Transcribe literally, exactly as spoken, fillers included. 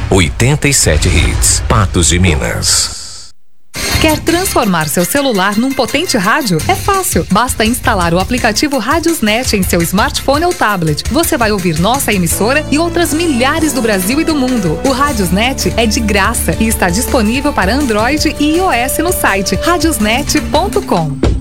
oitenta e sete Hits, Patos de Minas. Quer transformar seu celular num potente rádio? É fácil. Basta instalar o aplicativo Radiosnet em seu smartphone ou tablet. Você vai ouvir nossa emissora e outras milhares do Brasil e do mundo. O Radiosnet é de graça e está disponível para Android e iOS no site radiosnet ponto com.